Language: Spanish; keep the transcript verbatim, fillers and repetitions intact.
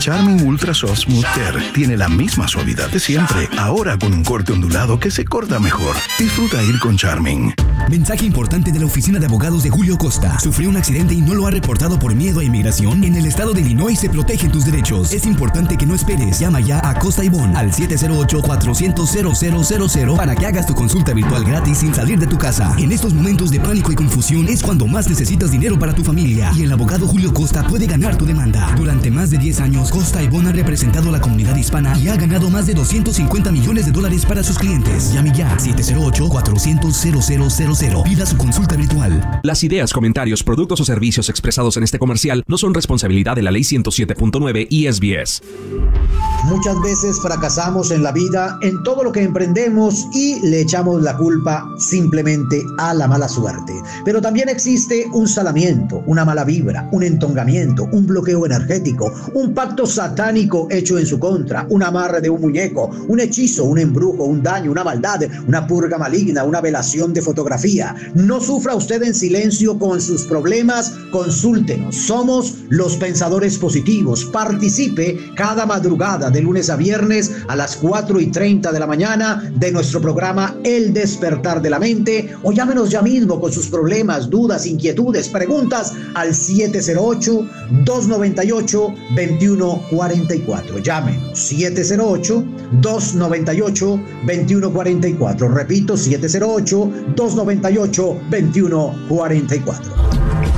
Charmin Ultra Soft Smooth Care tiene la misma suavidad de siempre, ahora con un corte ondulado que se corta mejor. Disfruta ir con Charmin. Mensaje importante de la oficina de abogados de Julio Costa. Sufrió un accidente y no lo ha reportado por miedo a inmigración. En el estado de Illinois se protegen tus derechos. Es importante que no esperes. Llama ya a Costa y Bon al siete cero ocho, cuatro cero cero, cero cero cero para que hagas tu consulta virtual gratis sin salir de tu casa. En estos momentos de pánico y confusión es cuando más necesitas dinero para tu familia. Y el abogado Julio Costa puede ganar tu demanda. Durante más de diez años, Costa y Bon ha representado a la comunidad hispana y ha ganado más de doscientos cincuenta millones de dólares para sus clientes. Llame ya siete cero ocho, cuatro cero cero, cero cero cero. Pida su consulta virtual. Las ideas, comentarios, productos o servicios expresados en este comercial no son responsabilidad de la Ley ciento siete punto nueve y S B S. Muchas veces fracasamos en la vida, en todo lo que emprendemos y le echamos la culpa simplemente a la mala suerte. Pero también existe un salamiento, una mala vibra, un entongamiento, un bloqueo energético, un pacto satánico hecho en su contra, un amarre de un muñeco, un hechizo, un embrujo, un daño, una maldad, una purga maligna, una velación de fotografía. No sufra usted en silencio con sus problemas, consúltenos. Somos los pensadores positivos. Participe cada madrugada de lunes a viernes a las cuatro y treinta de la mañana de nuestro programa El Despertar de la Mente, o llámenos ya mismo con sus problemas, dudas, inquietudes, preguntas al siete cero ocho, dos nueve ocho, dos uno cuatro cuatro. Llámenos siete cero ocho, dos nueve ocho, dos uno cuatro cuatro. Repito, siete cero ocho, dos nueve ocho, dos uno cuatro cuatro.